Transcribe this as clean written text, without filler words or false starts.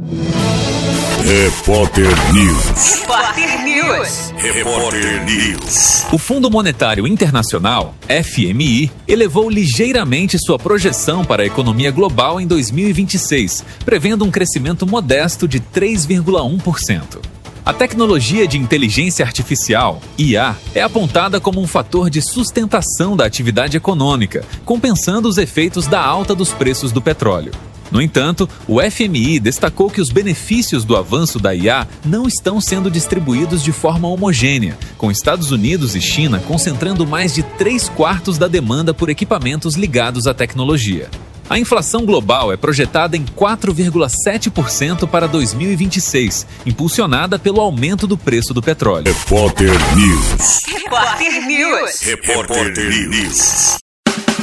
Repórter News. Repórter News. Repórter News. O Fundo Monetário Internacional, FMI, elevou ligeiramente sua projeção para a economia global em 2026, prevendo um crescimento modesto de 3,1%. A tecnologia de inteligência artificial, IA, é apontada como um fator de sustentação da atividade econômica, compensando os efeitos da alta dos preços do petróleo. No entanto, o FMI destacou que os benefícios do avanço da IA não estão sendo distribuídos de forma homogênea, com Estados Unidos e China concentrando mais de 3/4 da demanda por equipamentos ligados à tecnologia. A inflação global é projetada em 4,7% para 2026, impulsionada pelo aumento do preço do petróleo. Repórter News. Repórter News. Repórter News.